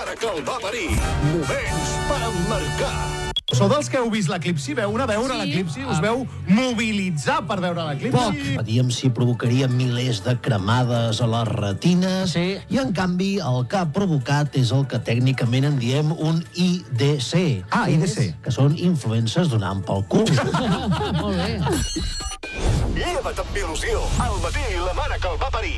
mare que el va parir. Moments per emmarcar. Sou dels que heu vist l'eclipsi? Veu anar a veure l'eclipsi? Us veu mobilitzar per veure l'eclipsi? Poc. Diem si provocaria milers de cremades a les retines i, en canvi, el que ha provocat és el que tècnicament en diem un IDC. Ah, IDC. Que són influences donant pel cul. Molt bé. Lleva't amb il·lusió. Al matí la mare que el va parir.